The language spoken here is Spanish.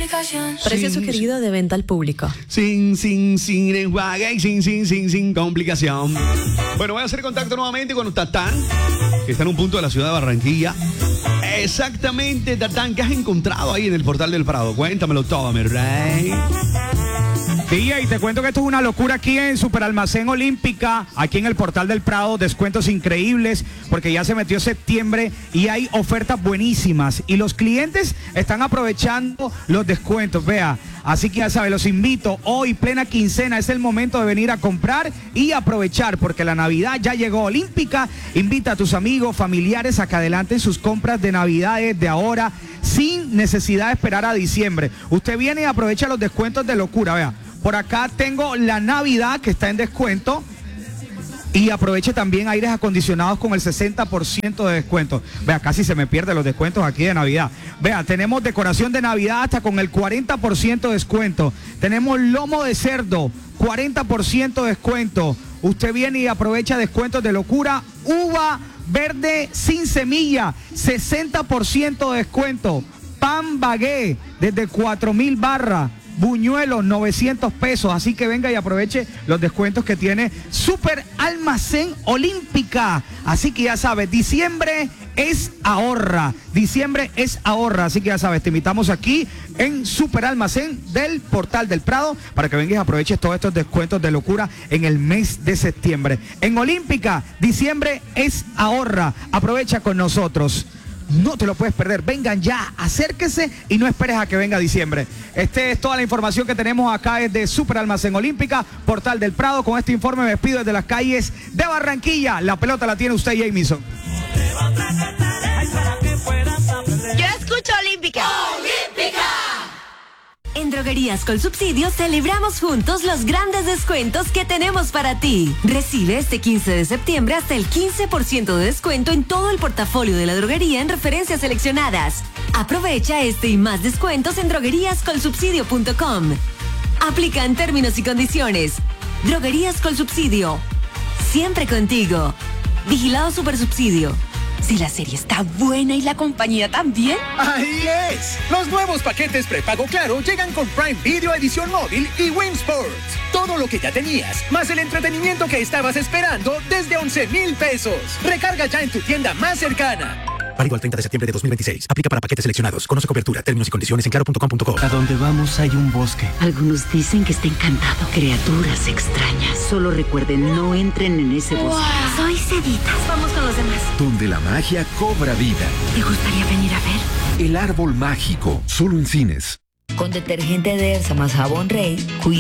complicación. Precio sugerido de venta al público. Sin enjuague y sin complicación. Bueno, voy a hacer contacto nuevamente con Tatán, que está en un punto de la ciudad de Barranquilla. Exactamente, Tatán, ¿qué has encontrado ahí en el Portal del Prado? Cuéntamelo todo, mi rey. Sí, y te cuento que esto es una locura aquí en Superalmacén Olímpica, aquí en el Portal del Prado, descuentos increíbles, porque ya se metió septiembre y hay ofertas buenísimas y los clientes están aprovechando los descuentos, vea. Así que ya sabes, los invito, hoy plena quincena es el momento de venir a comprar y aprovechar, porque la Navidad ya llegó. Olímpica invita a tus amigos, familiares a que adelanten sus compras de Navidad desde ahora, sin necesidad de esperar a diciembre. Usted viene y aprovecha los descuentos de locura, vea. Por acá tengo la Navidad que está en descuento. Y aproveche también aires acondicionados con el 60% de descuento. Vea, casi se me pierden los descuentos aquí de Navidad. Vea, tenemos decoración de Navidad hasta con el 40% de descuento. Tenemos lomo de cerdo, 40% de descuento. Usted viene y aprovecha descuentos de locura. Uva verde sin semilla, 60% de descuento. Pan Bagué desde 4.000 barras. Buñuelos, 900 pesos, así que venga y aproveche los descuentos que tiene Superalmacén Olímpica. Así que ya sabes, diciembre es ahorra, así que ya sabes, te invitamos aquí en Superalmacén del Portal del Prado para que vengas y aproveches todos estos descuentos de locura en el mes de septiembre. En Olímpica, diciembre es ahorra, aprovecha con nosotros. No te lo puedes perder, vengan ya, acérquese y no esperes a que venga diciembre. Esta es toda la información que tenemos acá desde Superalmacén Olímpica, Portal del Prado. Con este informe me despido desde las calles de Barranquilla. La pelota la tiene usted, Jamison. Yo escucho Olímpica. ¡Olímpica! En Droguerías con Subsidio celebramos juntos los grandes descuentos que tenemos para ti. Recibe este 15 de septiembre hasta el 15% de descuento en todo el portafolio de la droguería en referencias seleccionadas. Aprovecha este y más descuentos en drogueríascolsubsidio.com. Aplican términos y condiciones. Droguerías con Subsidio. Siempre contigo. Vigilado Supersubsidio. Si la serie está buena y la compañía también. ¡Ahí es! Los nuevos paquetes prepago Claro llegan con Prime Video Edición Móvil y Win Sports. Todo lo que ya tenías, más el entretenimiento que estabas esperando desde 11,000 pesos. Recarga ya en tu tienda más cercana. Válido al 30 de septiembre de 2026. Aplica para paquetes seleccionados. Conoce cobertura, términos y condiciones en claro.com.co. A donde vamos hay un bosque. Algunos dicen que está encantado. Criaturas extrañas. Solo recuerden, no entren en ese bosque. Soy Ceditas. Vamos con los demás. Donde la magia cobra vida. ¿Te gustaría venir a ver? El árbol mágico. Solo en cines. Con detergente Dersa más jabón Rey,